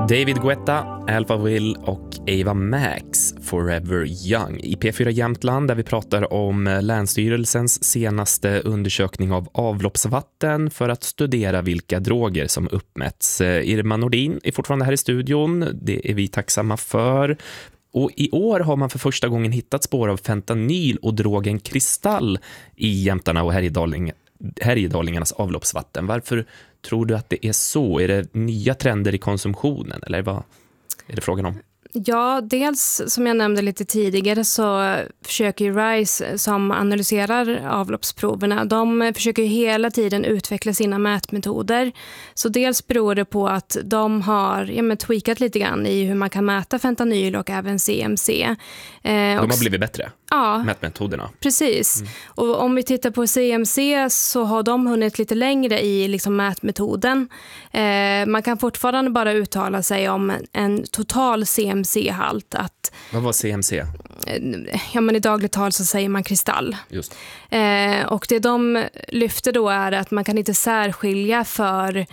David Guetta, Alphaville och Ava Max, Forever Young i P4 Jämtland, där vi pratar om Länsstyrelsens senaste undersökning av avloppsvatten för att studera vilka droger som uppmätts. Irma Nordin är fortfarande här i studion, det är vi tacksamma för. Och i år har man för första gången hittat spår av fentanyl och drogen kristall i Jämtarna och Härjedalingarnas avloppsvatten. Varför tror du att det är så? Är det nya trender i konsumtionen eller vad är det frågan om? Ja, dels som jag nämnde lite tidigare så försöker RISE som analyserar avloppsproverna, de försöker hela tiden utveckla sina mätmetoder. Så dels beror det på att de har tweakat lite grann i hur man kan mäta fentanyl och även CMC. De har blivit bättre, mätmetoderna. Precis. Och om vi tittar på CMC så har de hunnit lite längre i liksom mätmetoden. Man kan fortfarande bara uttala sig om en total CMC-halt. Vad var CMC? Ja, men i dagligt tal så säger man kristall. Just. Och det de lyfter då är att man kan inte särskilja för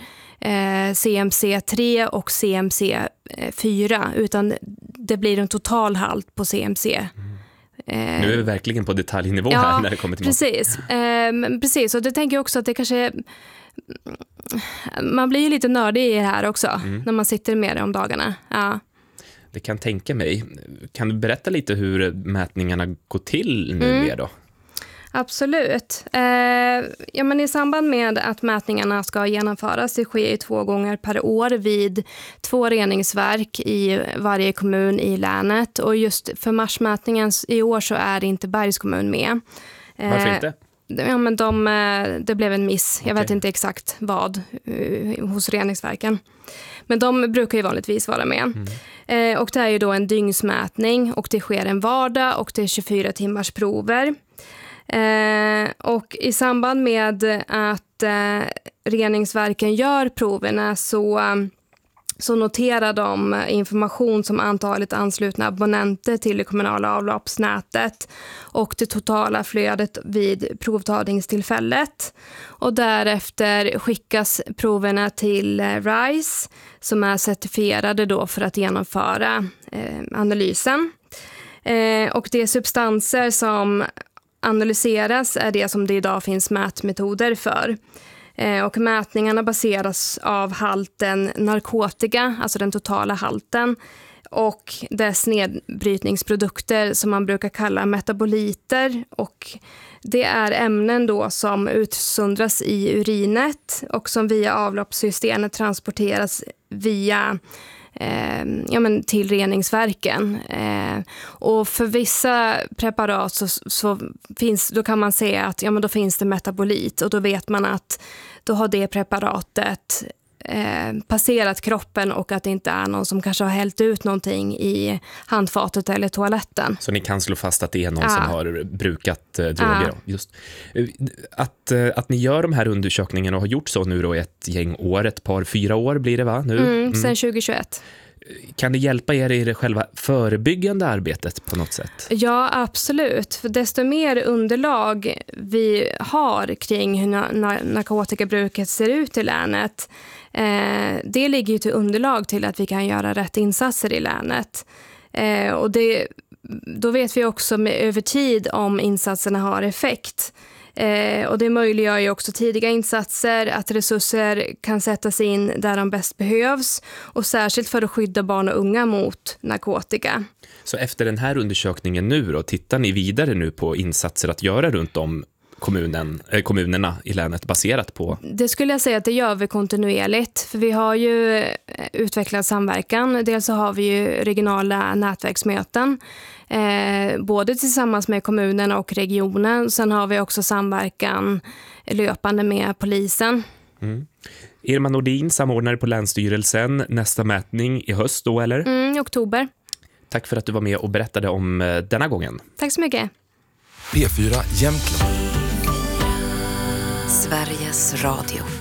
CMC3 och CMC4 utan det blir en total halt på CMC. Nu är vi verkligen på detaljnivå här när det kommer till precis. Precis, och det tänker jag också att det kanske... Man blir ju lite nördig i det här också när man sitter med det om dagarna. Ja. Det kan tänka mig. Kan du berätta lite hur mätningarna går till nu då? Absolut. Men i samband med att mätningarna ska genomföras, det sker 2 gånger per år vid 2 reningsverk i varje kommun i länet. Och just för marsmätningen i år så är inte Bergs kommun med. Varför inte? Ja, men det blev en miss. Jag vet inte exakt vad hos reningsverken. Men de brukar ju vanligtvis vara med. Och det är ju då en dygnsmätning och det sker en vardag och det är 24 timmars prover. Och i samband med att reningsverken gör proverna så noterar de information som antalet anslutna abonnenter till det kommunala avloppsnätet och det totala flödet vid provtagningstillfället. Och därefter skickas proverna till RISE som är certifierade då för att genomföra analysen. Och de substanser som analyseras är det som det idag finns mätmetoder för. Och mätningarna baseras av halten narkotika, alltså den totala halten, och dess nedbrytningsprodukter som man brukar kalla metaboliter. Och det är ämnen då som utsöndras i urinet och som via avloppssystemet transporteras via till reningsverken. Och för vissa preparat så finns, då kan man säga att då finns det metabolit och då vet man att då har det preparatet passerat kroppen och att det inte är någon som kanske har hällt ut någonting i handfatet eller toaletten. Så ni kan slå fast att det är någon som har brukat droger. Just. Att ni gör de här undersökningarna och har gjort så nu då ett gäng år, 4 år blir det va? Nu? Sen 2021. Kan det hjälpa er i det själva förebyggande arbetet på något sätt? Ja, absolut. För desto mer underlag vi har kring hur narkotikabruket ser ut i länet, det ligger ju till underlag till att vi kan göra rätt insatser i länet. Och då vet vi också över tid om insatserna har effekt. Och det möjliggör ju också tidiga insatser, att resurser kan sättas in där de bäst behövs och särskilt för att skydda barn och unga mot narkotika. Så efter den här undersökningen nu då, tittar ni vidare nu på insatser att göra runt om kommunerna i länet baserat på? Det skulle jag säga att det gör vi kontinuerligt, för vi har ju utvecklat samverkan. Dels så har vi ju regionala nätverksmöten både tillsammans med kommunerna och regionen. Sen har vi också samverkan löpande med polisen. Irma Nordin, samordnare på Länsstyrelsen. Nästa mätning i höst då, eller? I oktober. Tack för att du var med och berättade om denna gången. Tack så mycket. P4 Jämtland. Sveriges Radio.